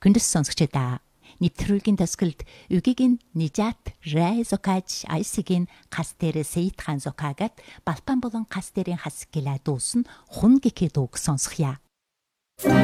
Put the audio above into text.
Хүндэс сонсогчдаа нэвтрүүлгийн төгсгөлд үгийн Нижат Рай зокааж айсгийн хас дээр Сейтхан зокаагат Балпан болон хас дээрийн хас гэлээ дуусан хун гэхэд үг сонсхья.